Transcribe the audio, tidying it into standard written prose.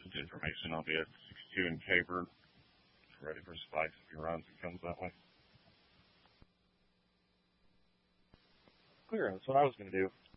message information. I'll be at 62 and Caper, ready for spikes if he runs and comes that way. Clear, that's what I was going to do.